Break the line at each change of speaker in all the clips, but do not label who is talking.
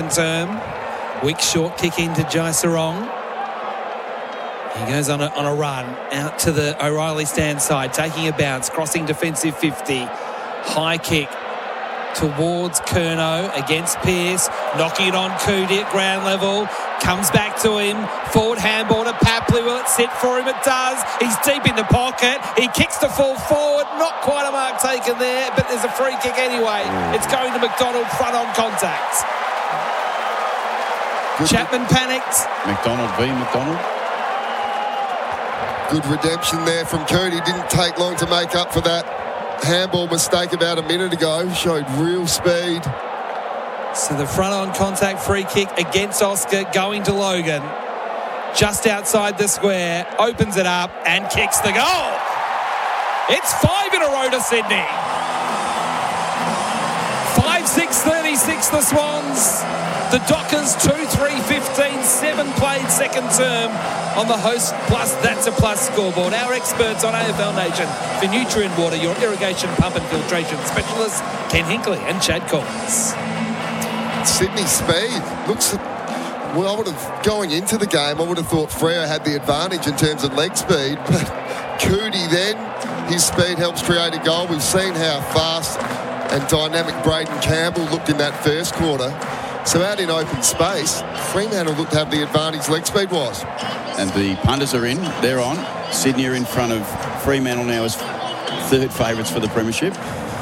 term. Wick short kick into Jai Sarong. He goes on a run out to the O'Reilly stand side, taking a bounce, crossing defensive 50. High kick towards Curnow against Pearce, knocking it on Coody at ground level. Comes back to him. Forward handball to Papley. Will it sit for him? It does. He's deep in the pocket. He kicks the full forward. Not quite a mark taken there, but there's a free kick anyway. It's going to McDonald, front on contact. Chapman panicked.
McDonald v. McDonald.
Good redemption there from Coody. Didn't take long to make up for that handball mistake about a minute ago. Showed real speed.
So the front on contact free kick against Oscar, going to Logan. Just outside the square. Opens it up and kicks the goal. It's 5 in a row to Sydney. 5-6-36 the Swans. The Dockers 2-3-15, 7 played second term on the Host Plus That's a Plus scoreboard. Our experts on AFL Nation for Nutrient Water, your irrigation pump and filtration specialists, Ken Hinkley and Chad Collins.
Sydney speed looks. Well, I would have, going into the game, I would have thought Freo had the advantage in terms of leg speed, but Coody then, his speed helps create a goal. We've seen how fast and dynamic Braden Campbell looked in that first quarter. So out in open space, Fremantle looked to have the advantage leg speed-wise.
And the punters are in. They're on. Sydney are in front of Fremantle now as third favourites for the premiership.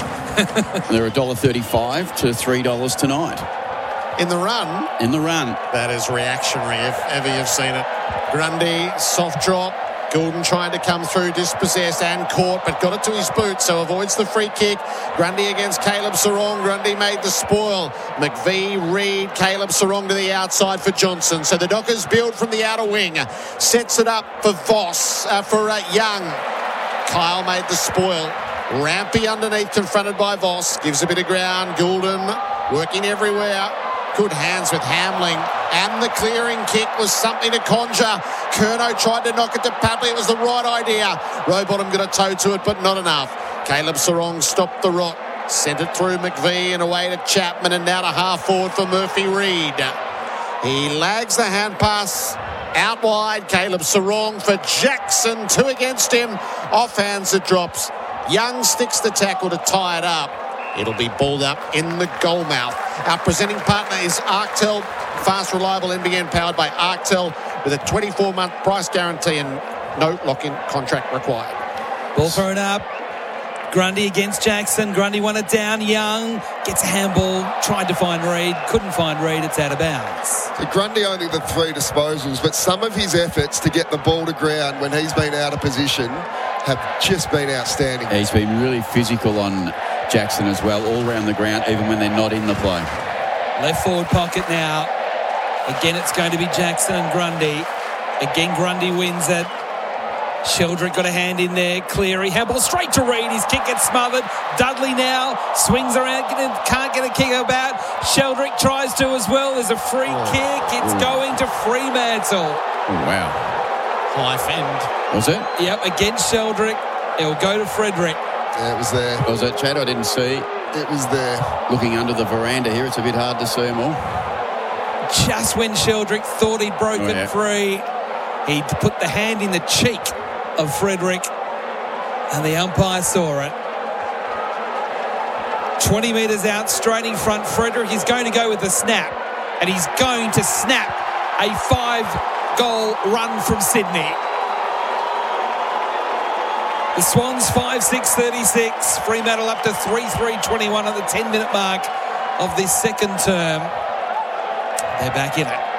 They're $1.35 to $3 tonight.
In the run?
In the run. That
is reactionary, if ever you've seen it. Grundy, soft drop. Goulden trying to come through, dispossessed and caught, but got it to his boot, so avoids the free kick. Grundy against Caleb Sarong. Grundy made the spoil. McVee, Reid, Caleb Sarong to the outside for Johnson. So the Dockers build from the outer wing. Sets it up for Young. Kyle made the spoil. Rampy underneath, confronted by Voss. Gives a bit of ground. Goulden working everywhere. Good hands with Hamling. And the clearing kick was something to conjure. Curnow tried to knock it to Papley. It was the right idea. Rowbottom got a toe to it, but not enough. Caleb Sarong stopped the rot. Sent it through McVee and away to Chapman, and now to half forward for Murphy Reid. He lags the hand pass out wide. Caleb Sarong for Jackson. 2 against him. Off hands it drops. Young sticks the tackle to tie it up. It'll be balled up in the goal mouth. Our presenting partner is Arctel. Fast, reliable NBN powered by Arctel with a 24-month price guarantee and no lock-in contract required.
Ball thrown up. Grundy against Jackson. Grundy won it down. Young gets a handball. Tried to find Reid. Couldn't find Reid. It's out of bounds.
So Grundy only the 3 disposals, but some of his efforts to get the ball to ground when he's been out of position have just been outstanding.
He's been really physical on Jackson as well, all around the ground, even when they're not in the play.
Left forward pocket now. Again, it's going to be Jackson and Grundy. Again, Grundy wins it. Sheldrick got a hand in there. Cleary, handball straight to Reid. His kick gets smothered. Dudley now swings around, can't get a kick about. Sheldrick tries to as well. There's a free kick. It's going to Fremantle.
Oh, wow.
High fend.
Was it?
Yep, against Sheldrick. It'll go to Frederick.
Yeah, it was there.
Was it, Chad? I didn't see.
It was there.
Looking under the veranda here, it's a bit hard to see them all.
Just when Sheldrick thought he'd broken free, he'd put the hand in the cheek of Frederick, and the umpire saw it. 20 metres out, straight in front. Frederick is going to go with the snap, and he's going to snap a 5-goal run from Sydney. The Swans 5-6-36. Fremantle up to 3-3-21 at the 10-minute mark of this second term. They're back in it.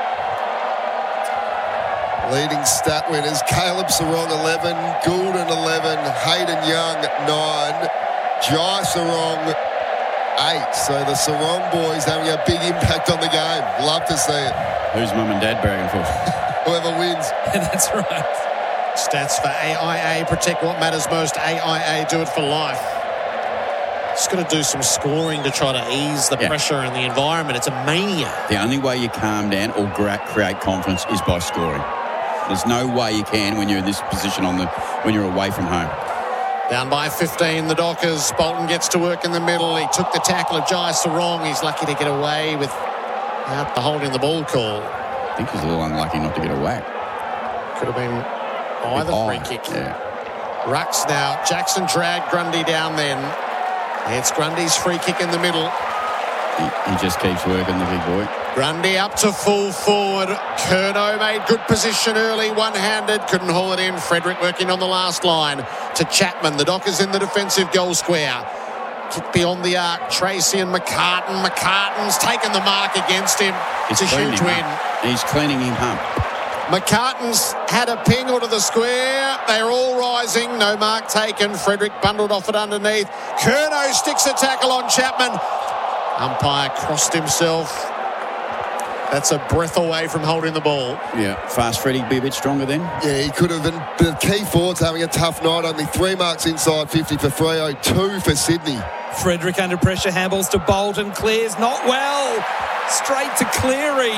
Leading stat winners, Caleb Sarong 11, Goulden 11, Hayden Young 9, Jai Sarong 8. So the Sarong boys having a big impact on the game. Love to see it.
Who's mum and dad bragging for?
Whoever wins.
That's right.
Stats for AIA. Protect what matters most. AIA, do it for life. Just got to do some scoring to try to ease the pressure in the environment. It's a mania.
The only way you calm down or create confidence is by scoring. There's no way you can when you're in this position when you're away from home.
Down by 15, the Dockers. Bolton gets to work in the middle. He took the tackle of Jai Sarong. He's lucky to get away with Out the holding the ball call.
I think he's a little unlucky not to get a whack.
Could have been either free kick.
Yeah.
Rucks now. Jackson dragged Grundy down then. It's Grundy's free kick in the middle.
He just keeps working, the big boy.
Grundy up to full forward. Curnow made good position early, one-handed, couldn't haul it in. Frederick working on the last line to Chapman. The Dockers in the defensive goal square. Kick beyond the arc. Tracy and McCartan. McCartan's taken the mark against him. It's a huge win.
He's cleaning him up.
McCartan's had a ping onto the square. They're all rising. No mark taken. Frederick bundled off it underneath. Curnow sticks a tackle on Chapman. Umpire crossed himself. That's a breath away from holding the ball.
Yeah, fast Freddie be a bit stronger then.
Yeah, he could have been. The key forwards having a tough night. Only 3 marks inside 50 for Freo, 2 for Sydney.
Frederick under pressure, handballs to Bolton, clears not well. Straight to Cleary.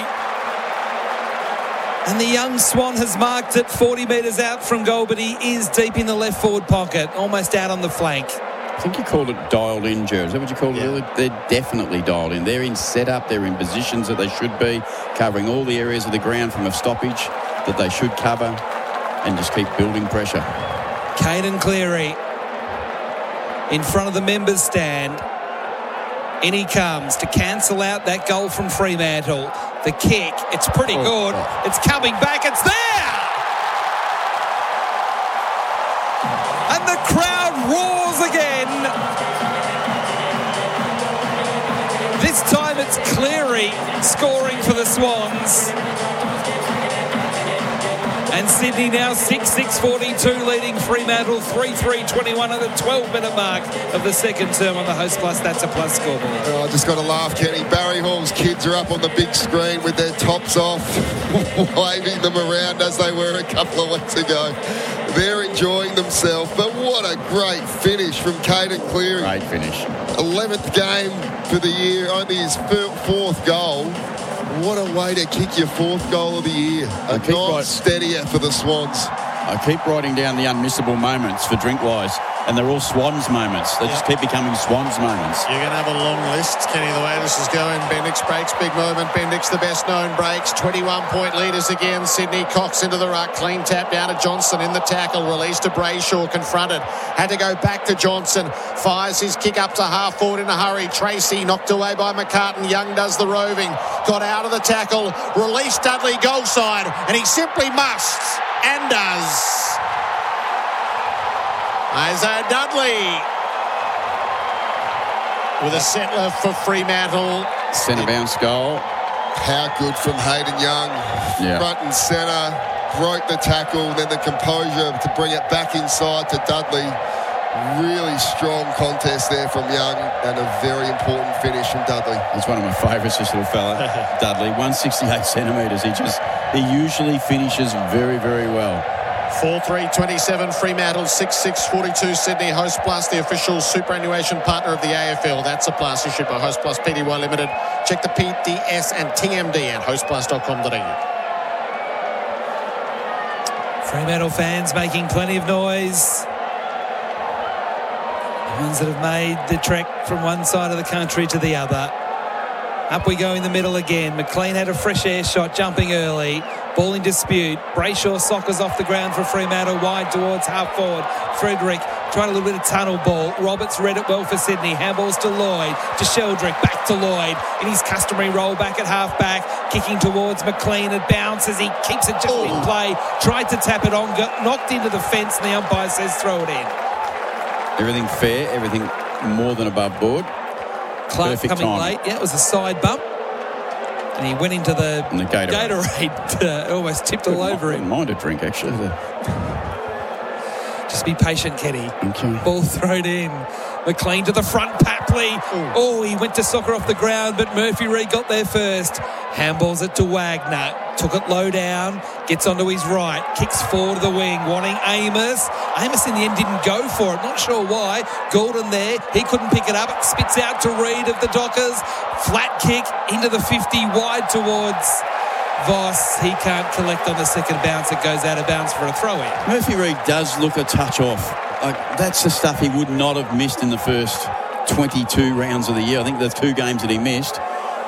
And the young Swan has marked it 40 metres out from goal, but he is deep in the left forward pocket, almost out on the flank.
I think you called it dialed in, Jared. Is that what you called it earlier? They're definitely dialed in. They're in setup. They're in positions that they should be, covering all the areas of the ground from a stoppage that they should cover, and just keep building pressure.
Caden Cleary in front of the members' stand. In he comes to cancel out that goal from Fremantle. The kick, it's pretty good. It's coming back. It's there! And the crowd roars again. This time it's Cleary scoring for the Swans. And Sydney now 6-6-42, leading Fremantle 3-3-21 at the 12-minute mark of the second term on the Host Plus. That's a plus scoreboard.
Oh, I just got to laugh, Kenny. Barry Hall's kids are up on the big screen with their tops off, waving them around as they were a couple of weeks ago. They're enjoying themselves, but what a great finish from Caden Cleary.
Great finish.
11th game for the year, only his 4th goal. What a way to kick your 4th goal of the year. A nice steadier for the Swans.
I keep writing down the unmissable moments for Drinkwise, and they're all Swans moments. They just keep becoming Swans moments.
You're going to have a long list, Kenny, the way this is going. Bendix breaks, big moment. Bendix, the best known breaks. 21-point leaders again. Sydney. Cox into the ruck. Clean tap down to Johnson in the tackle. Release to Brayshaw. Confronted. Had to go back to Johnson. Fires his kick up to half forward in a hurry. Tracy knocked away by McCartan. Young does the roving. Got out of the tackle. Released Dudley goal side. And he simply must. And does. Isaiah Dudley with a settler for Fremantle.
Centre bounce goal.
How good from Hayden Young.
Yeah.
Front and centre. Broke the tackle. Then the composure to bring it back inside to Dudley. Really strong contest there from Young and a very important finish from Dudley.
He's one of my favourites, this little fella, Dudley. 168 centimetres. He usually finishes very, very well.
4-3-27 Fremantle, 6-6-42 Sydney. Host Plus, the official superannuation partner of the AFL. That's a plus issued by Host Plus Pty Limited. Check the PDS and TMD at hostplus.com.au.
Fremantle fans making plenty of noise. The ones that have made the trek from one side of the country to the other. Up we go in the middle again. McLean had a fresh air shot, jumping early. Ball in dispute. Brayshaw soccers off the ground for Fremantle, wide towards half forward. Frederick trying a little bit of tunnel ball. Roberts read it well for Sydney. Handballs to Lloyd, to Sheldrick, back to Lloyd. In his customary roll back at half back, kicking towards McLean. It bounces. He keeps it just in play. Tried to tap it on, got knocked into the fence, and the umpire says throw it in.
Everything fair, everything more than above board.
Clark
Perfect
coming
time.
late. Yeah, it was a side bump. And he went into the Gatorade. Almost tipped all over him.
I wouldn't mind a drink, actually.
Just be patient, Kenny.
Okay.
Ball thrown in. McLean to the front, Papley. Oh, he went to soccer off the ground, but Murphy Reid got there first. Handballs it to Wagner. Took it low down. Gets onto his right. Kicks forward to the wing, wanting Amos. Amos in the end didn't go for it. Not sure why. Golden there. He couldn't pick it up. It spits out to Reid of the Dockers. Flat kick into the 50, wide towards Voss. He can't collect on the second bounce. It goes out of bounds for a throw-in.
Murphy Reid does look a touch off. That's the stuff he would not have missed in the first 22 rounds of the year. I think the 2 games that he missed,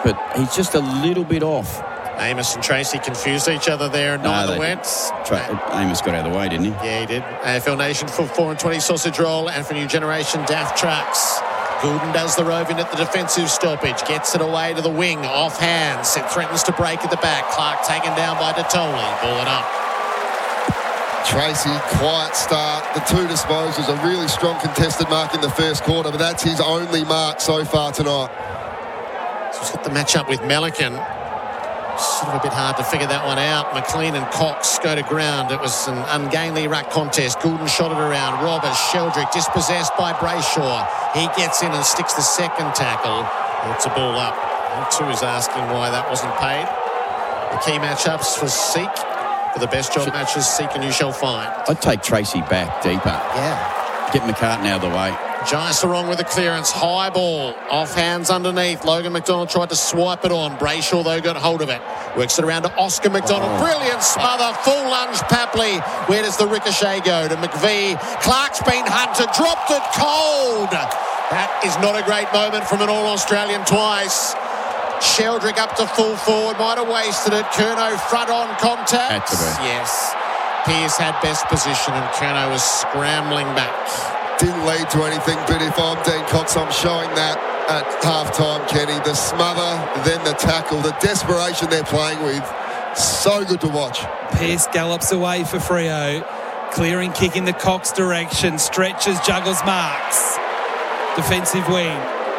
but he's just a little bit off.
Amos and Tracy confused each other there, and neither went.
Amos got out of the way, didn't he?
Yeah, he did. AFL Nation for 4 and 20 sausage roll, and for New Generation Daft Trucks. Goulden does the roving at the defensive stoppage, gets it away to the wing, off hands. It threatens to break at the back. Clark taken down by Detoli. Ball it up.
Tracy, quiet start. The 2 disposals, a really strong contested mark in the first quarter, but that's his only mark so far tonight.
So he's got the match up with Melican. Sort of a bit hard to figure that one out. McLean and Cox go to ground. It was an ungainly ruck contest. Goulden shot it around. Roberts, Sheldrick dispossessed by Brayshaw. He gets in and sticks the second tackle. It's a ball up. And 2 is asking why that wasn't paid. The key matchups for Seek. For the best job matches, Seek and you shall find.
I'd take Tracy back deeper.
Yeah.
Get McCartan out of the way.
Jai Sarong with the clearance. High ball. Off hands underneath. Logan McDonald tried to swipe it on. Brayshaw, though, got hold of it. Works it around to Oscar McDonald. Brilliant smother. Full lunge, Papley. Where does the ricochet go? To McVie. Clark's been hunted. Dropped it cold. That is not a great moment from an All-Australian twice. Sheldrick up to full forward. Might have wasted it. Curnow front on contact.
Had to be.
Yes. Pearce had best position and Curnow was scrambling back.
Didn't lead to anything, but if I'm Dean Cox, I'm showing that at halftime, Kenny. The smother, then the tackle, the desperation they're playing with. So good to watch.
Pearce gallops away for Freo. Clearing kick in the Cox direction. Stretches, juggles, marks. Defensive wing.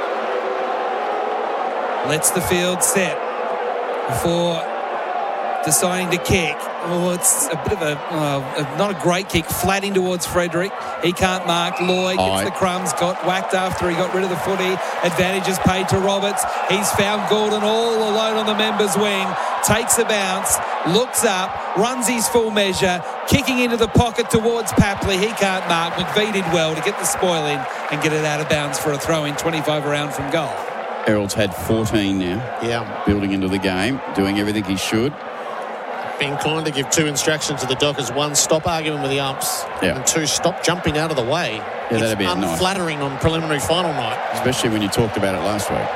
Lets the field set before deciding to kick. Oh, it's a bit of a not a great kick. Flatting towards Frederick. He can't mark. Lloyd gets the crumbs. Got whacked after he got rid of the footy. Advantage is paid to Roberts. He's found Goulden all alone on the members' wing. Takes a bounce. Looks up. Runs his full measure. Kicking into the pocket towards Papley. He can't mark. McVie did well to get the spoil in and get it out of bounds for a throw-in 25 around from goal.
Errol's had 14 now.
Yeah.
Building into the game. Doing everything he should.
Being inclined to give 2 instructions to the Dockers. 1, stop arguing with the umps.
Yeah.
And 2, stop jumping out of the way.
Yeah, that'd be
unflattering on preliminary final night.
Especially when you talked about it last week.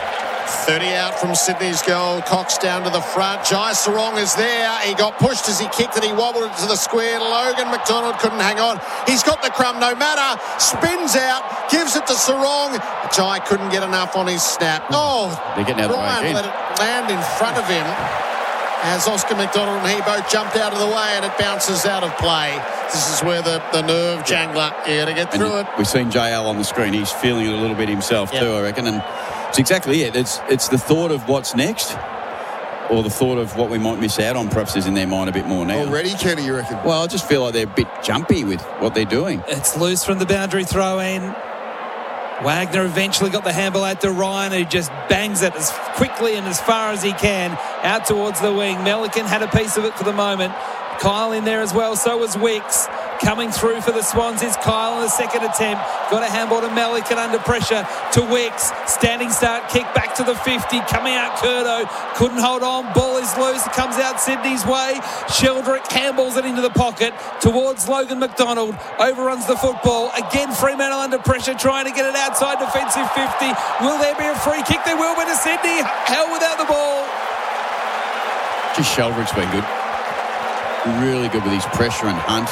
30 out from Sydney's goal. Cox down to the front. Jai Sarong is there. He got pushed as he kicked it. He wobbled it to the square. Logan McDonald couldn't hang on. He's got the crumb no matter. Spins out. Gives it to Sarong. Jai couldn't get enough on his snap. Oh,
they're getting out of the way again.
Let it land in front of him. As Oscar McDonald and he both jumped out of the way and it bounces out of play. This is where the nerve jangler, you got to get through it.
We've seen JL on the screen. He's feeling it a little bit himself too, I reckon. And it's exactly it. It's the thought of what's next or the thought of what we might miss out on perhaps is in their mind a bit more now.
Already, Kenny, you reckon?
Well, I just feel like they're a bit jumpy with what they're doing.
It's loose from the boundary throw-in. Wagner eventually got the handball out to Ryan, who just bangs it as quickly and as far as he can out towards the wing. Melican had a piece of it for the moment. Kyle in there as well, so was Wicks. Coming through for the Swans is Kyle on the second attempt. Got a handball to Melican under pressure to Wicks. Standing start kick back to the 50. Coming out Curdo. Couldn't hold on. Ball is loose. It comes out Sydney's way. Sheldrick handballs it into the pocket towards Logan McDonald. Overruns the football. Again, Fremantle under pressure trying to get it outside defensive 50. Will there be a free kick? There will be to Sydney. Hell without the ball.
Just Sheldrick's been good. Really good with his pressure and hunt.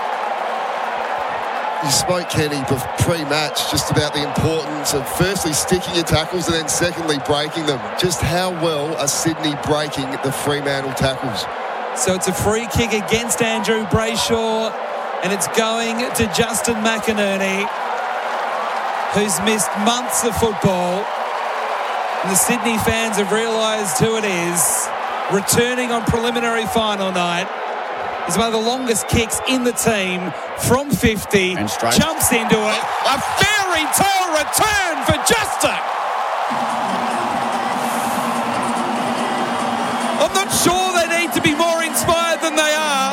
You spoke, Kenny, pre-match just about the importance of firstly sticking your tackles and then secondly breaking them. Just how well are Sydney breaking the Fremantle tackles?
So it's a free kick against Andrew Brayshaw and it's going to Justin McInerney, who's missed months of football. And the Sydney fans have realised who it is. Returning on preliminary final night. He's one of the longest kicks in the team from 50.
And straight.
Jumps into it. A fairy tale return for Justin. I'm not sure they need to be more inspired than they are.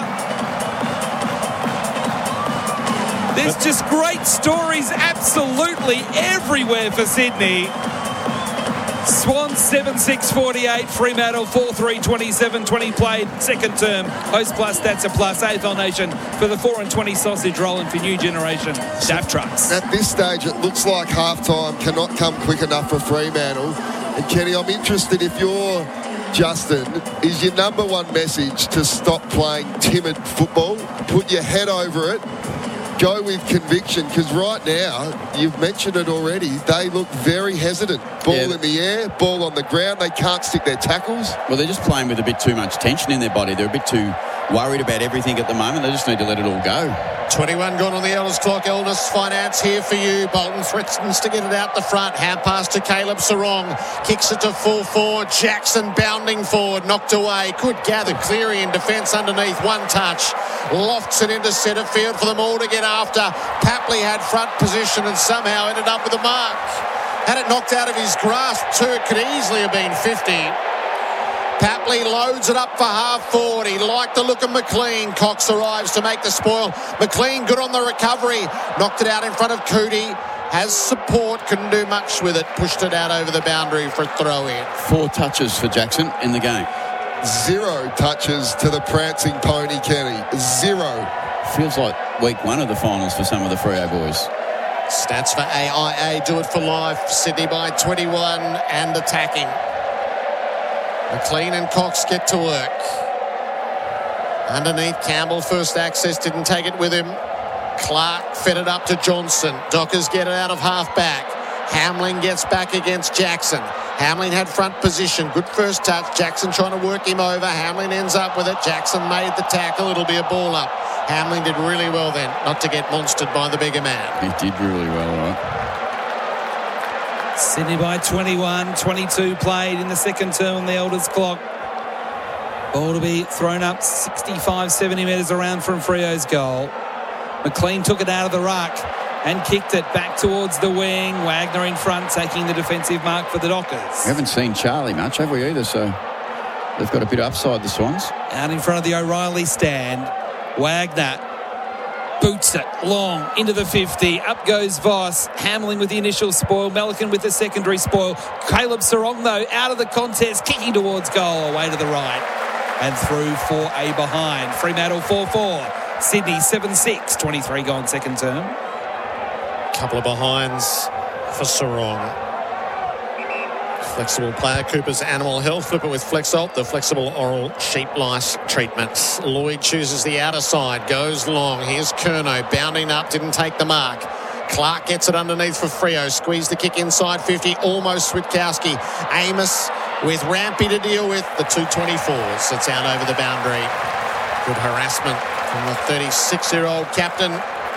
There's just great stories absolutely everywhere for Sydney. Swans 7-6-48, Fremantle 4-3, 27-20 played, second term, host plus, that's a plus, AFL Nation for the 4 and 20 sausage rolling for New Generation Daft Trucks.
At this stage, it looks like halftime cannot come quick enough for Fremantle. And Kenny, I'm interested if you're Justin, is your number one message to stop playing timid football, put your head over it, go with conviction, because right now, you've mentioned it already, they look very hesitant. Ball in the air, ball on the ground, they can't stick their tackles.
Well, they're just playing with a bit too much tension in their body. They're a bit too worried about everything at the moment. They just need to let it all go.
21 gone on the Elders clock. Elders Finance here for you. Bolton threatens to get it out the front. Hand pass to Caleb Sarong. Kicks it to full forward. Jackson bounding forward. Knocked away. Good gather. Cleary in defence underneath. One touch. Lofts it into centre field for them all to get after. Papley had front position and somehow ended up with a mark. Had it knocked out of his grasp too. It could easily have been 50. Papley loads it up for half forward. He liked the look of McLean. Cox arrives to make the spoil. McLean good on the recovery. Knocked it out in front of Cootie. Has support. Couldn't do much with it. Pushed it out over the boundary for a throw in.
4 touches for Jackson in the game.
0 touches to the prancing pony, Kenny. 0.
Feels like week 1 of the finals for some of the Freo boys.
Stats for AIA. Do it for life. Sydney by 21 and attacking. McLean and Cox get to work. Underneath, Campbell, first access, didn't take it with him. Clark fed it up to Johnson. Dockers get it out of half-back. Hamling gets back against Jackson. Hamling had front position. Good first touch. Jackson trying to work him over. Hamling ends up with it. Jackson made the tackle. It'll be a ball up. Hamling did really well then, not to get monstered by the bigger man.
He did really well, right?
Sydney by 21, 22 played in the second term on the Elders clock. Ball to be thrown up 65, 70 metres around from Freo's goal. McLean took it out of the ruck and kicked it back towards the wing. Wagner in front, taking the defensive mark for the Dockers.
We haven't seen Charlie much, have we, either? So they've got a bit of upside, the Swans.
Out in front of the O'Reilly stand. Wagner boots it long into the 50. Up goes Voss. Hamling with the initial spoil. Melican with the secondary spoil. Caleb Sarong, though, out of the contest, kicking towards goal, away to the right. And through for a behind. Fremantle 4-4. Sydney 7-6. 23 gone second term.
Couple of behinds for Sarong. Flexible player, Cooper's Animal Health. Flip it with Flexalt, the flexible oral sheep lice treatment. Lloyd chooses the outer side, goes long. Here's Curnow, bounding up, didn't take the mark. Clark gets it underneath for Freo. Squeeze the kick inside 50, almost Switkowski. Amos with Rampy to deal with. The 224s. It's out over the boundary. Good harassment from the 36-year-old captain.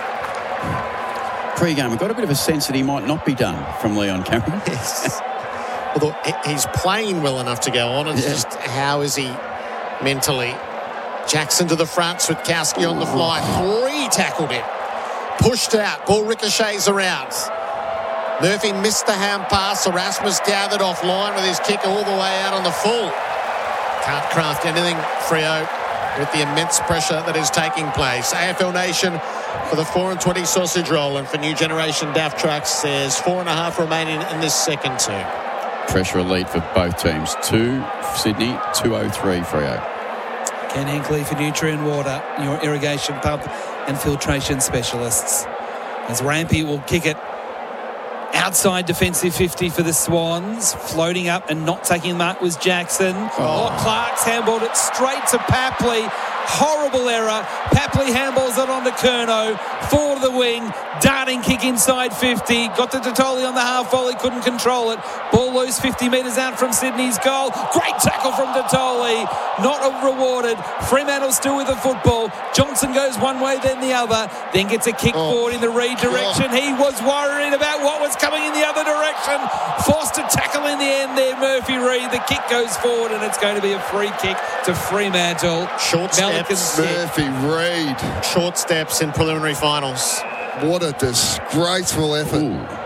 Pre-game, we've got a bit of a sense that he might not be done from Leon Cameron.
Yes. Although he's playing well enough to go on. It's just how is he mentally? Jackson to the front. Switkowski on the fly. 3 tackled him. Pushed out. Ball ricochets around. Murphy missed the hand pass. Erasmus gathered offline with his kick all the way out on the full. Can't craft anything, Freo, with the immense pressure that is taking place. AFL Nation for the 4-20 sausage roll, and for New Generation Daft Trucks, there's 4.5 remaining in this second term.
Pressure elite for both teams. 2 Sydney, 203 Freo.
Ken Hinkley for Nutrient Water, your irrigation pump and filtration specialists. As Rampy will kick it outside defensive 50 for the Swans. Floating up and not taking the mark was Jackson. Clark's handballed it straight to Papley. Horrible error. Papley handballs it onto Curnow. Forward of the wing. Darting kick inside 50. Got to Totoli on the half volley. Couldn't control it. Ball loose 50 metres out from Sydney's goal. Great tackle from Totoli. Not rewarded. Fremantle still with the football. Johnson goes one way then the other. Then gets a kick forward in the Reid direction. He was worried about what was coming in the other direction. Forced to tackle in the end there, Murphy Reid. The kick goes forward and it's going to be a free kick to Fremantle.
Short steps.
Murphy Reid.
Short steps in preliminary finals.
What a disgraceful effort.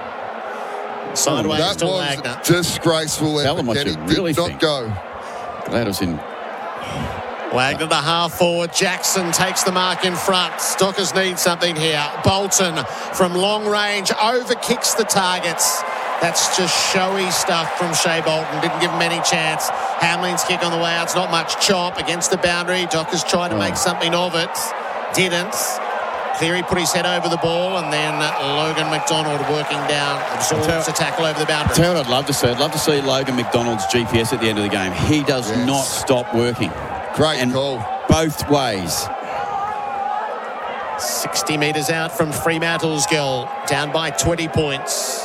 Sideways
that
to
was
Wagner.
Disgraceful effort.
What
Kenny
you really
did not
think.
go.
Glad it was in.
Wagner to half forward. Jackson takes the mark in front. Stockers need something here. Bolton from long range over kicks the targets. That's just showy stuff from Shea Bolton. Didn't give him any chance. Hamlin's kick on the way out. It's not much chop against the boundary. Dockers tried to make something of it. Didn't. Cleary put his head over the ball, and then Logan McDonald working down, absorbs a tackle over the boundary.
Tell you what I'd love to see. I'd love to see Logan McDonald's GPS at the end of the game. He does not stop working.
Great call.
Both ways.
60 metres out from Fremantle's goal, down by 20 points.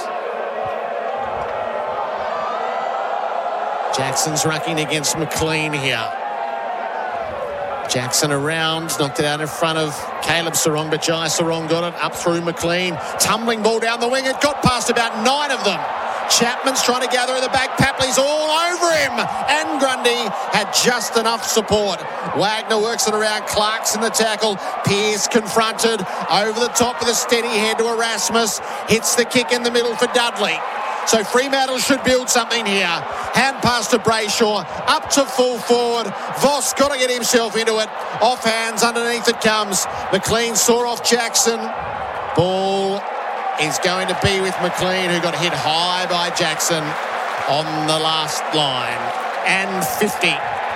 Jackson's rucking against McLean here. Jackson around, knocked it out in front of Caleb Sarong, but Jai Sarong got it up through McLean. Tumbling ball down the wing. It got past about 9 of them. Chapman's trying to gather in the back. Papley's all over him. And Grundy had just enough support. Wagner works it around. Clark's in the tackle. Pearce confronted. Over the top with a steady head to Erasmus. Hits the kick in the middle for Dudley. So Fremantle should build something here. Hand pass to Brayshaw. Up to full forward. Voss got to get himself into it. Off hands. Underneath it comes. McLean saw off Jackson. Ball is going to be with McLean, who got hit high by Jackson on the last line. And 50.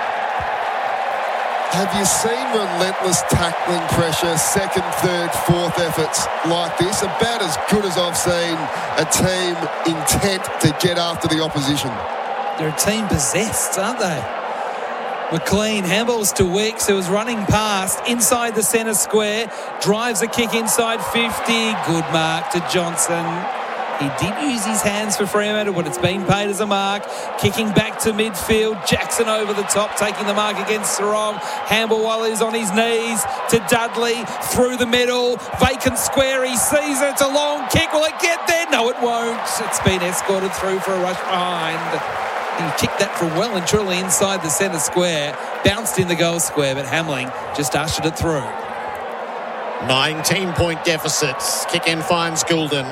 Have you seen relentless tackling pressure, second, third, fourth efforts like this? About as good as I've seen a team intent to get after the opposition.
They're a team possessed, aren't they? McLean handballs to Wicks, who was running past inside the centre square, drives a kick inside 50. Good mark to Johnson. He did use his hands for Fremantle, but it's been paid as a mark. Kicking back to midfield. Jackson over the top, taking the mark against Sarong. Handball while he's on his knees to Dudley. Through the middle. Vacant square. He sees it. It's a long kick. Will it get there? No, it won't. It's been escorted through for a rush behind. He kicked that from well and truly inside the centre square. Bounced in the goal square, but Hamling just ushered it through.
19-point deficits. Kick in finds Goulden.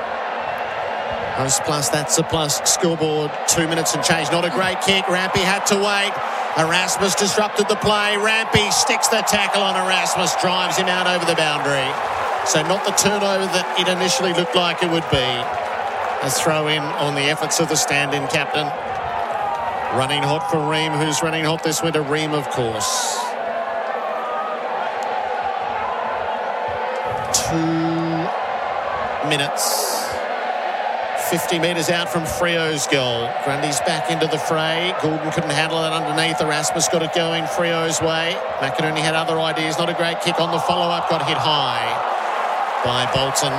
Host plus, that's a plus. Scoreboard, 2 minutes and change. Not a great kick. Rampy had to wait. Erasmus disrupted the play. Rampy sticks the tackle on Erasmus, drives him out over the boundary. So not the turnover that it initially looked like it would be. A throw in on the efforts of the stand-in captain. Running hot for Ream. Who's running hot this winter? Ream, of course. 2 minutes. 50 metres out from Freo's goal. Grundy's back into the fray. Goulden couldn't handle it underneath. Erasmus got it going Freo's way. McInerney had other ideas. Not a great kick on the follow-up. Got hit high by Bolton.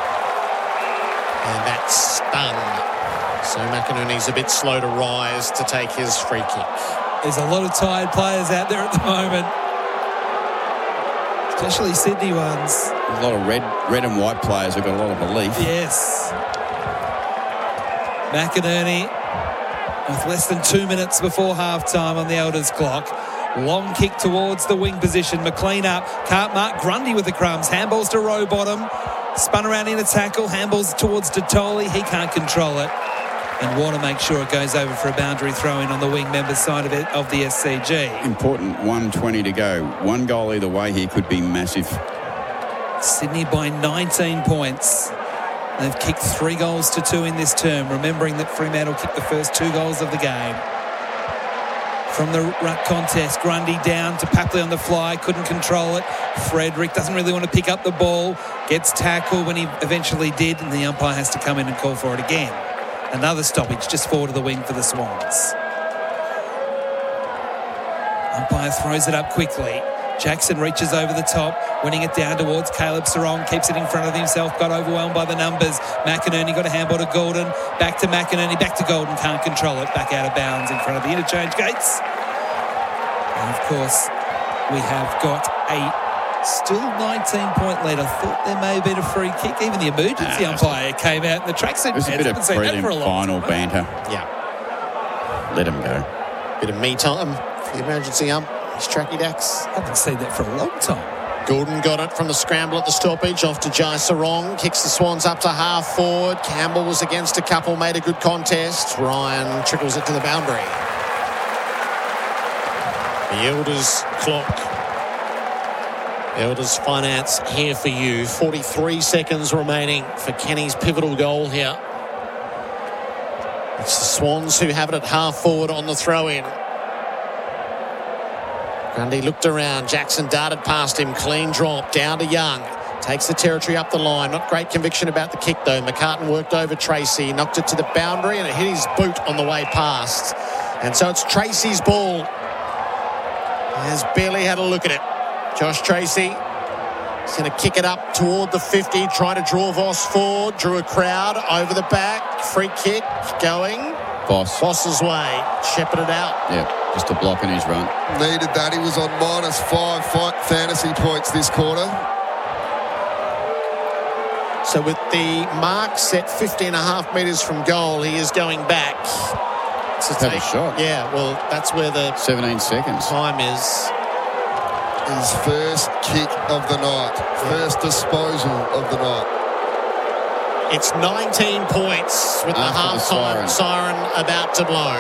And that's stunned. So McInerney's a bit slow to rise to take his free kick.
There's a lot of tired players out there at the moment, especially Sydney ones.
A lot of red and white players have got a lot of belief.
Yes. McInerney with less than 2 minutes before half-time on the Elders clock. Long kick towards the wing position. McLean up. Can't mark. Grundy with the crumbs. Handballs to Rowbottom. Spun around in a tackle. Handballs towards Detoli. He can't control it. And Warner makes sure it goes over for a boundary throw-in on the wing members' side of the SCG.
Important, 1:20 to go. One goal either way here could be massive.
Sydney by 19 points. They've kicked 3 goals to 2 in this term, remembering that Fremantle kicked the first 2 goals of the game. From the ruck contest, Grundy down to Papley on the fly, couldn't control it. Frederick doesn't really want to pick up the ball, gets tackled when he eventually did, and the umpire has to come in and call for it again. Another stoppage just forward of the wing for the Swans. Umpire throws it up quickly. Jackson reaches over the top, winning it down towards Caleb Sarong, keeps it in front of himself, got overwhelmed by the numbers. McInerney got a handball to Goulden, back to McInerney, back to Goulden, can't control it, back out of bounds in front of the interchange gates. And of course, we have got a still 19-point lead. I thought there may have been a free kick. Even the emergency umpire came out in the tracksuit.
It was a bit of brilliant final banter.
Yeah.
Let him go.
Bit of me time for the emergency ump. His tracky dacks.
I haven't seen that for a long time.
Goulden got it from the scramble at the stoppage, off to Jai Sarong, kicks the Swans up to half forward. Campbell was against a couple, made a good contest. Ryan trickles it to the boundary. The Elders clock. Elders Finance here for you. 43 seconds remaining for Kenny's pivotal goal here. It's the Swans who have it at half forward on the throw-in. Grundy looked around. Jackson darted past him. Clean drop down to Young. takes the territory up the line. Not great conviction about the kick, though. McCartan worked over Tracy, knocked it to the boundary, and it hit his boot on the way past. And so it's Tracy's ball. He has barely had a look at it. Josh Tracy is going to kick it up toward the 50, trying to draw Voss forward. Drew a crowd over the back. Free kick going. Voss's way. Shepherded out.
Yeah, just a block in his run.
Needed that. He was on -5 fantasy points this quarter.
So with the mark set 50.5 metres from goal, he is going back.
Have a shot.
Yeah, well, that's where the
17 seconds.
Time is.
His first kick of the night. First disposal of the night.
It's 19 points with the half-time siren about to blow.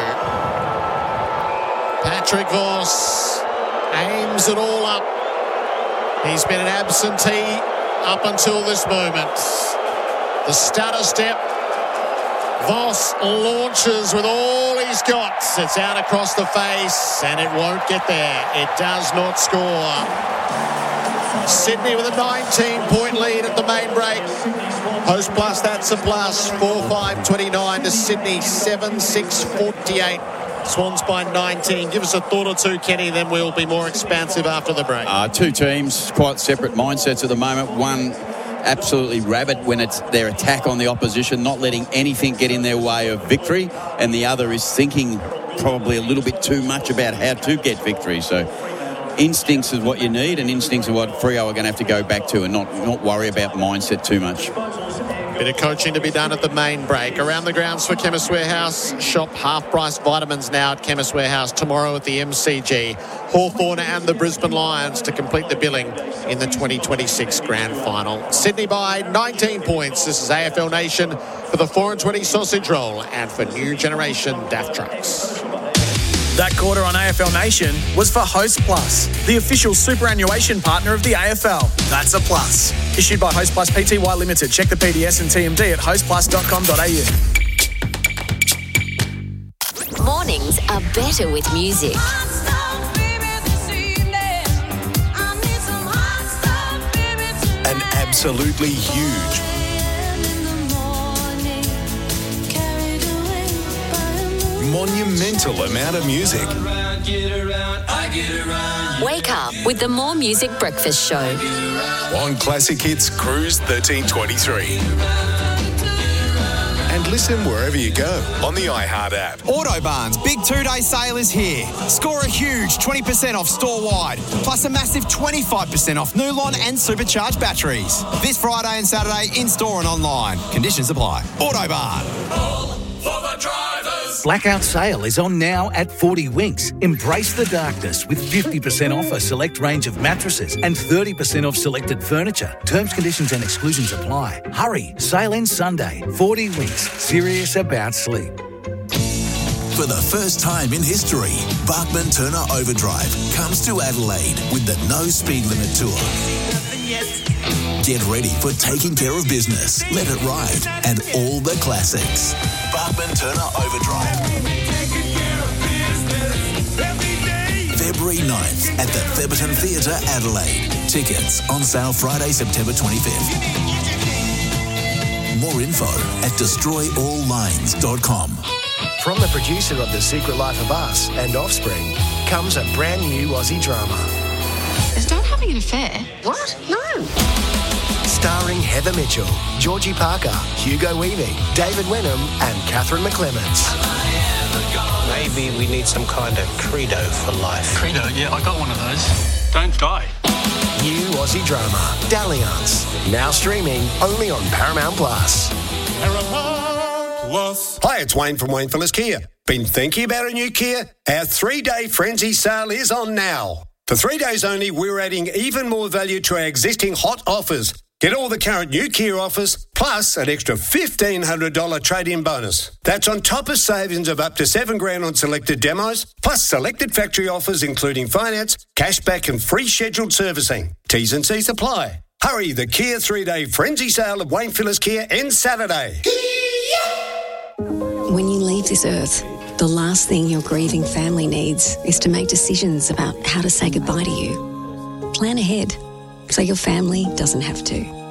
Patrick Voss aims it all up. He's been an absentee up until this moment. The stutter step. Voss launches with all he's got. It's out across the face, and it won't get there. It does not score. Sydney with a 19-point lead at the main break. Host plus, that's a plus. 4-5-29 to Sydney, 7-6-48. Swans by 19. Give us a thought or two, Kenny, then we'll be more expansive after the break.
Two teams, quite separate mindsets at the moment. One absolutely rabid when it's their attack on the opposition, not letting anything get in their way of victory, and the other is thinking probably a little bit too much about how to get victory. So instincts is what you need, and instincts are what Freo are going to have to go back to and not worry about mindset too much.
Bit of coaching to be done at the main break. Around the grounds for Chemist Warehouse. Shop half-price vitamins now at Chemist Warehouse. Tomorrow at the MCG. Hawthorn and the Brisbane Lions to complete the billing in the 2026 Grand Final. Sydney by 19 points. This is AFL Nation for the 4 and 20 sausage roll and for new generation DAF trucks.
That quarter on AFL Nation was for Host Plus, the official superannuation partner of the AFL. That's a plus. Issued by Host Plus Pty Limited. Check the PDS and TMD at hostplus.com.au.
Mornings are better with music.
An absolutely huge monumental amount of music.
Wake up with the More Music Breakfast Show.
On Classic Hits Cruise 1323. And listen wherever you go on the iHeart app.
Autobarn's big 2-day sale is here. Score a huge 20% off store-wide, plus a massive 25% off Nulon and supercharged batteries. This Friday and Saturday in-store and online. Conditions apply. Autobarn.
For the drivers.
Blackout sale is on now at 40 Winks. Embrace the darkness with 50% off a select range of mattresses and 30% off selected furniture. Terms, conditions and exclusions apply. Hurry, sale ends Sunday. 40 Winks, serious about sleep.
For the first time in history, Bachman Turner Overdrive comes to Adelaide with the No Speed Limit Tour. Get ready for taking care of business, Let It Ride, and all the classics. Bachman Turner Overdrive. February 9th at the Theberton Theatre, Adelaide. Tickets on sale Friday, September 25th. More info at destroyalllines.com.
From the producer of The Secret Life of Us and Offspring comes a brand new Aussie drama.
Is Dad having an affair? What? No.
Starring Heather Mitchell, Georgie Parker, Hugo Weaving, David Wenham and Catherine McClements.
Maybe we need some kind of credo for life.
Credo? Yeah, I got one of those. Don't die.
New Aussie drama, Dalliance. Now streaming only on Paramount Plus.
Hi, it's Wayne from Wayne Phillips Kia. Been thinking about a new Kia? Our 3-day frenzy sale is on now. For 3 days only, we're adding even more value to our existing hot offers. Get all the current new Kia offers, plus an extra $1,500 trade-in bonus. That's on top of savings of up to $7,000 on selected demos, plus selected factory offers including finance, cashback and free scheduled servicing. T's and C's apply. Hurry, the Kia 3-day frenzy sale at Wayne Phillips Kia ends Saturday.
When you leave this earth, the last thing your grieving family needs is to make decisions about how to say goodbye to you. Plan ahead so your family doesn't have to.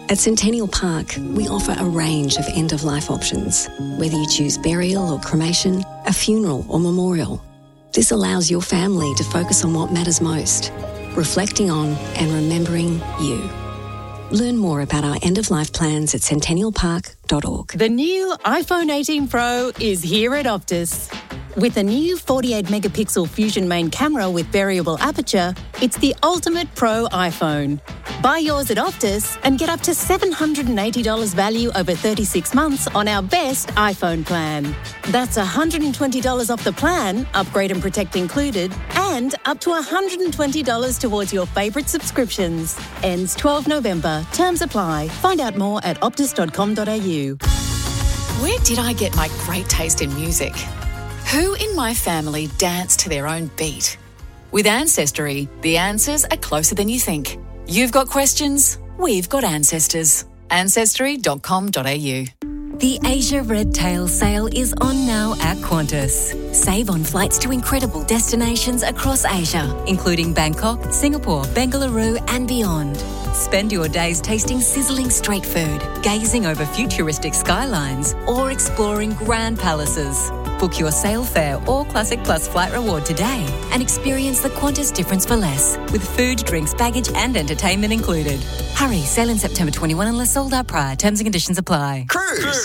At Centennial Park, we offer a range of end-of-life options, whether you choose burial or cremation, a funeral or memorial. This allows your family to focus on what matters most, reflecting on and remembering you. Learn more about our end-of-life plans at centennialpark.org.
The new iPhone 18 Pro is here at Optus. With a new 48-megapixel Fusion main camera with variable aperture, it's the ultimate pro iPhone. Buy yours at Optus and get up to $780 value over 36 months on our best iPhone plan. That's $120 off the plan, upgrade and protect included, and up to $120 towards your favourite subscriptions. Ends 12 November. Terms apply. Find out more at optus.com.au.
Where did I get my great taste in music? Who in my family dance to their own beat? With Ancestry, the answers are closer than you think. You've got questions, we've got ancestors. Ancestry.com.au.
The Asia Red Tail sale is on now at Qantas. Save on flights to incredible destinations across Asia, including Bangkok, Singapore, Bengaluru and beyond. Spend your days tasting sizzling street food, gazing over futuristic skylines or exploring grand palaces. Book your sail fare or Classic Plus flight reward today and experience the Qantas difference for less, with food, drinks, baggage and entertainment included. Hurry, sail in September 21 unless sold out prior. Terms and conditions apply.
Cruise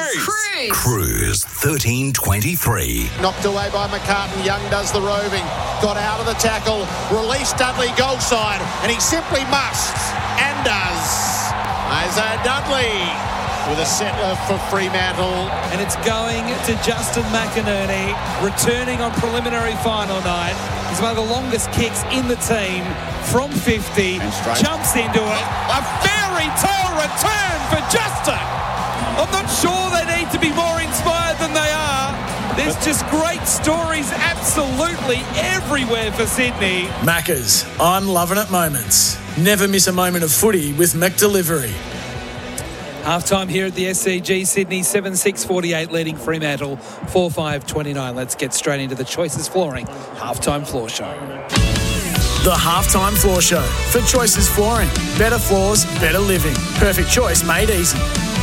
1323.
Knocked away by McCartan. Young does the roving. Got out of the tackle. Released Dudley goal side. And he simply must. And does. Isaiah Dudley with a settler for Fremantle.
And it's going to Justin McInerney, returning on preliminary final night. He's one of the longest kicks in the team from 50. Jumps into it. A fairy tale return for Justin. I'm not sure they need to be more inspired than they are. There's just great stories absolutely everywhere for Sydney.
Maccas, I'm loving it moments. Never miss a moment of footy with McDelivery.
Half-time here at the SCG, Sydney 7-6-48 leading Fremantle 4-5-29. Let's get straight into the Choices Flooring Half-time Floor Show.
The Half-time Floor Show for Choices Flooring. Better floors, better living. Perfect choice made easy.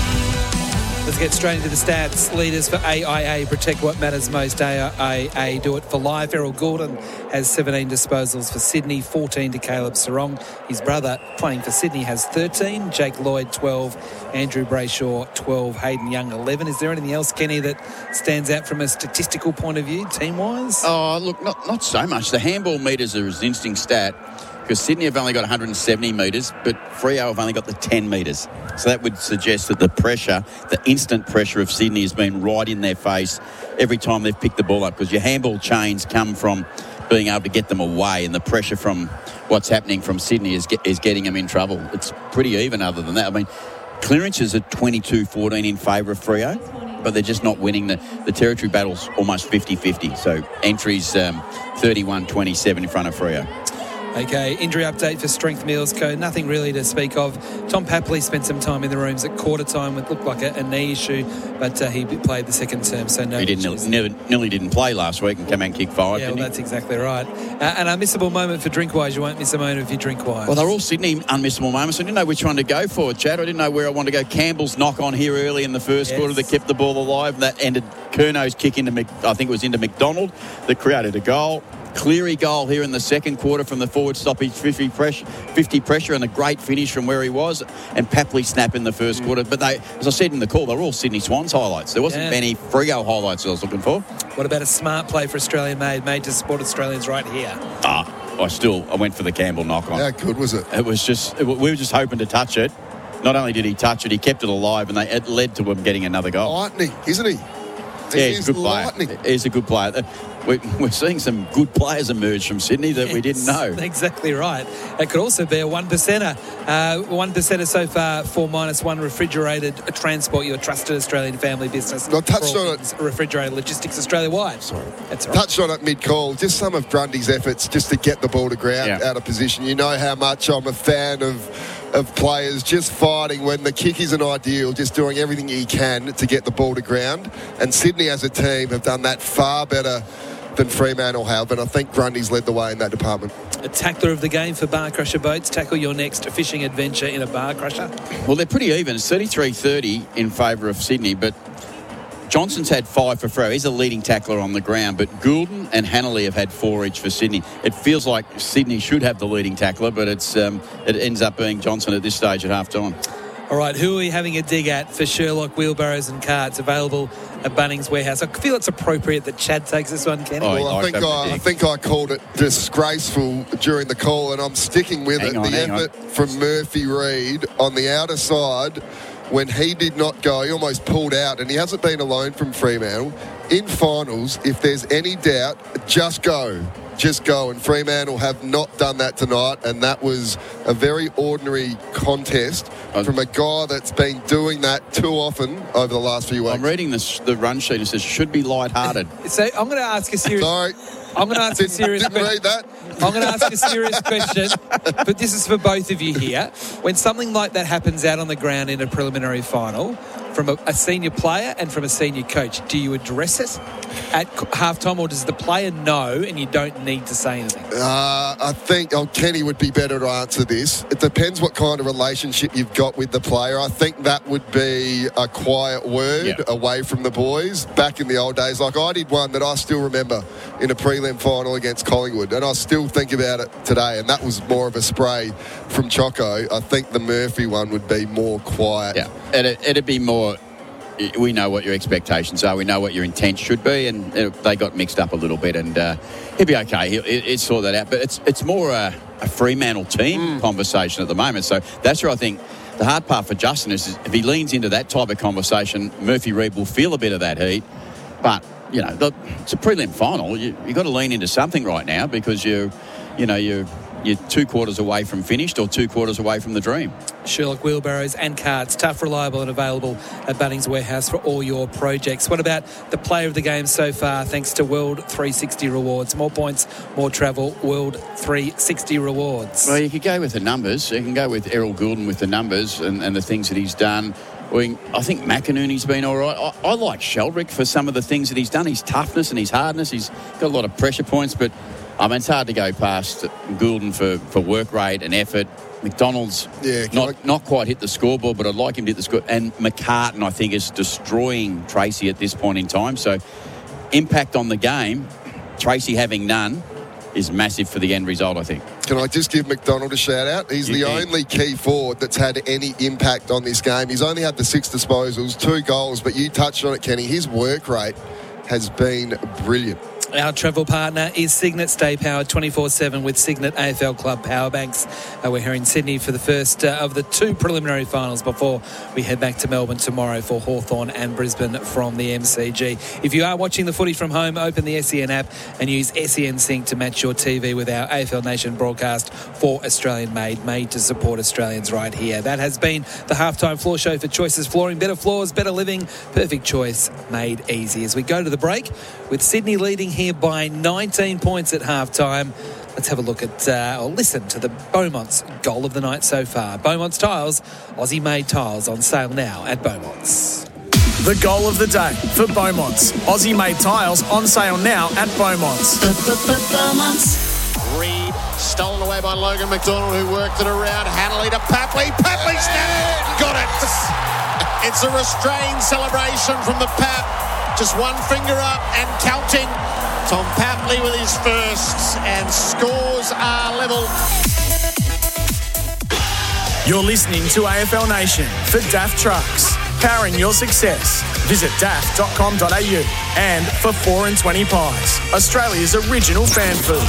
Let's get straight into the stats. Leaders for AIA, protect what matters most. AIA do it for life. Errol Gordon has 17 disposals for Sydney, 14 to Caleb Serong. His brother, playing for Sydney, has 13. Jake Lloyd, 12. Andrew Brayshaw, 12. Hayden Young, 11. Is there anything else, Kenny, that stands out from a statistical point of view, team-wise?
Oh, look, not so much. The handball metres are an interesting stat, because Sydney have only got 170 metres, but Freo have only got the 10 metres. So that would suggest that the pressure, the instant pressure of Sydney has been right in their face every time they've picked the ball up, because your handball chains come from being able to get them away, and the pressure from what's happening from Sydney is getting them in trouble. It's pretty even other than that. I mean, clearances are 22-14 in favour of Freo, but they're just not winning. The territory battle's almost 50-50. So entries 31-27 in front of Freo.
Okay, injury update for Strength Meals Co. Nothing really to speak of. Tom Papley spent some time in the rooms at quarter time with looked like a knee issue, but he played the second term, so no.
He nearly didn't play last week and came out and kicked 5.
Yeah, well, that's exactly right. An unmissable moment for Drinkwise. You won't miss a moment if you Drinkwise.
Well, they're all Sydney unmissable moments. I didn't know which one to go for, Chad. I didn't know where I wanted to go. Campbell's knock on here early in the first quarter that kept the ball alive. That ended Curno's kick into, I think it was into McDonald, that created a goal. Cleary goal here in the second quarter from the forward stoppage, 50 pressure, and a great finish from where he was. And Papley snap in the first quarter. But they, as I said in the call, they were all Sydney Swans highlights. There wasn't many Freo highlights I was looking for.
What about a smart play for Australian made to support Australians right here?
I went for the Campbell knock on.
How good was it?
It was just, we were just hoping to touch it. Not only did he touch it, he kept it alive, and it led to him getting another goal.
Lightning, isn't he?
Yeah, he's a good player. He's a good player. We're seeing some good players emerge from Sydney that we didn't know.
Exactly right. It could also be a 1%er. 1%er so far, 4-1 refrigerated transport, your trusted Australian family business.
I touched on it.
Refrigerated logistics Australia-wide.
Sorry.
That's right.
Touched on it mid-call. Just some of Grundy's efforts just to get the ball to ground out of position. You know how much I'm a fan of players just fighting when the kick isn't ideal, just doing everything he can to get the ball to ground. And Sydney as a team have done that far better than Fremantle have, and I think Grundy's led the way in that department.
A tackler of the game for Bar Crusher Boats. Tackle your next fishing adventure in a Bar Crusher.
Well, they're pretty even. It's 33-30 in favour of Sydney, but Johnson's had 5 for Freo. He's a leading tackler on the ground, but Goulden and Hanley have had 4 each for Sydney. It feels like Sydney should have the leading tackler, but it ends up being Johnson at this stage at half-time.
All right, who are we having a dig at for Sherlock Wheelbarrows and Carts available at Bunnings Warehouse? I feel it's appropriate that Chad takes this one, Kenny.
Well, I think I called it disgraceful during the call, and I'm sticking with it. The effort from Murphy Reid on the outer side when he did not go, he almost pulled out, and he hasn't been alone from Fremantle. In finals, if there's any doubt, just go. Just go, and Fremantle have not done that tonight, and that was a very ordinary contest from a guy that's been doing that too often over the last few weeks.
I'm reading the run sheet and it says should be light-hearted.
So I'm going to ask a serious...
Sorry.
I'm going to ask a serious question.
Didn't read that.
I'm going to ask a serious question, but this is for both of you here. When something like that happens out on the ground in a preliminary final, from a senior player and from a senior coach, do you address it at halftime, or does the player know and you don't need to say anything?
I think Kenny would be better to answer this. It depends what kind of relationship you've got with the player. I think that would be a quiet word away from the boys. Back in the old days, like I did one that I still remember in a prelim final against Collingwood, and I still think about it today, and that was more of a spray from Choco. I think the Murphy one would be more quiet.
Yeah, it'd be more... We know what your expectations are. We know what your intent should be, and they got mixed up a little bit, and he'll be okay. He'll sort that out. But it's more a Fremantle team conversation at the moment. So that's where I think the hard part for Justin is if he leans into that type of conversation, Murphy Reid will feel a bit of that heat. But, you know, it's a prelim final. You've got to lean into something right now because you're 2 quarters away from finished or 2 quarters away from the dream.
Sherlock Wheelbarrows and Carts, tough, reliable and available at Bunnings Warehouse for all your projects. What about the player of the game so far thanks to World 360 Rewards? More points, more travel, World 360 Rewards.
Well, you could go with the numbers. You can go with Errol Goulden with the numbers and the things that he's done. I think McInerney's been all right. I like Sheldrick for some of the things that he's done. His toughness and his hardness. He's got a lot of pressure points, but I mean, it's hard to go past Goulden for work rate and effort. McDonald's not quite hit the scoreboard, but I'd like him to hit the score. And McCartan, I think, is destroying Tracy at this point in time. So impact on the game, Tracy having none, is massive for the end result, I think.
Can I just give McDonald a shout-out? He's the only key forward that's had any impact on this game. He's only had the 6 disposals, 2 goals, but you touched on it, Kenny. His work rate has been brilliant.
Our travel partner is Signet. Stay powered 24/7 with Signet AFL Club power banks. We're here in Sydney for the first of the 2 preliminary finals before we head back to Melbourne tomorrow for Hawthorn and Brisbane from the MCG. If you are watching the footy from home, open the SEN app and use SEN Sync to match your TV with our AFL Nation broadcast for Australian made to support Australians right here. That has been the halftime floor show for Choices Flooring. Better floors, better living, perfect choice made easy. As we go to the break with Sydney leading here by 19 points at halftime. Let's have a look at or listen to the Beaumont's goal of the night so far. Beaumont's tiles, Aussie-made tiles on sale now at Beaumont's.
The goal of the day for Beaumont's. Aussie-made tiles on sale now at Beaumont's.
Reid stolen away by Logan McDonald, who worked it around. Hanley to Papley. Papley snapped. Got it. It's a restrained celebration from the Pap. Just one finger up and counting. Tom Papley with his first, and scores are level.
You're listening to AFL Nation for DAF Trucks. Powering your success. Visit daff.com.au. And for 4 and 20 pies, Australia's original fan food.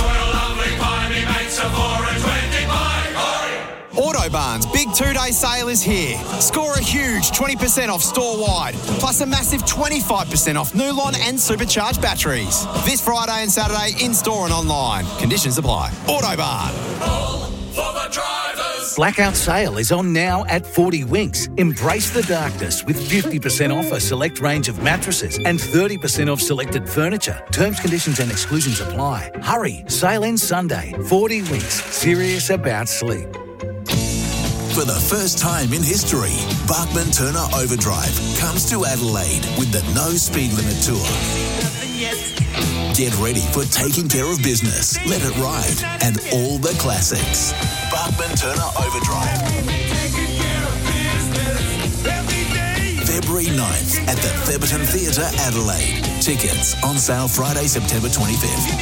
Autobarn's big 2-day sale is here. Score a huge 20% off store-wide, plus a massive 25% off Nulon and supercharged batteries. This Friday and Saturday in-store and online. Conditions apply. Autobarn.
For the drivers.
Blackout sale is on now at 40 Winks. Embrace the darkness with 50% off a select range of mattresses and 30% off selected furniture. Terms, conditions and exclusions apply. Hurry, sale ends Sunday. 40 Winks, serious about sleep.
For the first time in history, Bachman Turner Overdrive comes to Adelaide with the No Speed Limit Tour. Get ready for taking care of business, Let It Ride, and all the classics. Bachman Turner Overdrive. February 9th at the Theberton Theatre, Adelaide. Tickets on sale Friday, September 25th.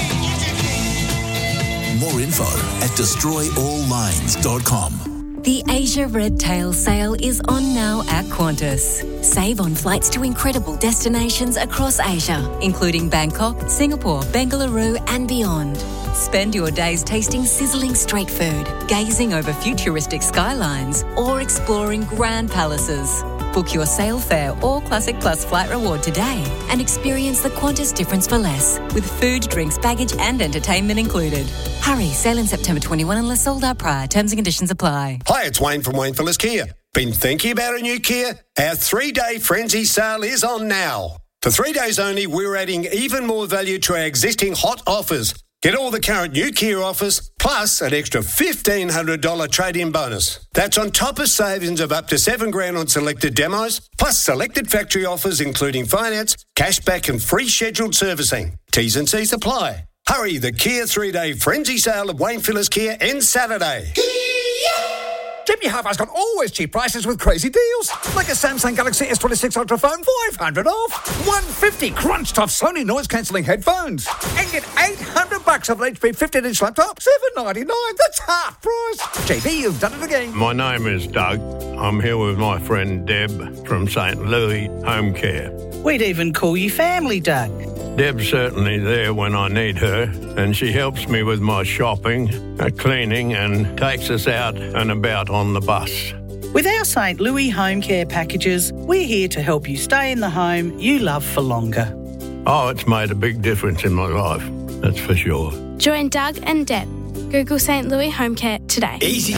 More info at destroyalllines.com.
The Asia Red Tail sale is on now at Qantas. Save on flights to incredible destinations across Asia, including Bangkok, Singapore, Bengaluru and beyond. Spend your days tasting sizzling street food, gazing over futuristic skylines, or exploring grand palaces. Book your sail fare or Classic Plus flight reward today and experience the Qantas difference for less, with food, drinks, baggage and entertainment included. Hurry, sail in September 21 unless sold out prior. Terms and conditions apply.
Hi, it's Wayne from Wayne Phillips Kia. Been thinking about a new Kia? Our 3-day frenzy sale is on now. For 3 days only, we're adding even more value to our existing hot offers. Get all the current new Kia offers, plus an extra $1,500 trade-in bonus. That's on top of savings of up to $7,000 on selected demos, plus selected factory offers including finance, cashback and free scheduled servicing. T's and C's apply. Hurry, the Kia 3-day frenzy sale at Wayne Phillips Kia ends Saturday.
Jimmy Hoffa's got always cheap prices with crazy deals. Like a Samsung Galaxy S26 Ultra phone, $500 off. $150 crunched off Sony noise-cancelling headphones. And get $800 of an HP 15-inch laptop, $799. That's half price. JB, you've done it again.
My name is Doug. I'm here with my friend Deb from St. Louis Home Care.
We'd even call you family, Doug.
Deb's certainly there when I need her, and she helps me with my shopping, cleaning, and takes us out and about on the bus.
With our St. Louis Home Care packages, we're here to help you stay in the home you love for longer.
Oh, it's made a big difference in my life, that's for sure.
Join Doug and Deb. Google St. Louis Home Care today.
Easy